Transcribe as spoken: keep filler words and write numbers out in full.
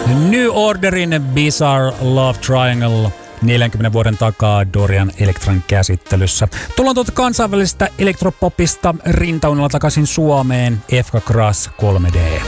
New Orderin Bizarre Love Triangle neljänkymmenen vuoden takaa Dorian Electran käsittelyssä. Tullaan tuolta kansainvälisestä elektropopista rintaunella takaisin Suomeen. F K Crash kolme D.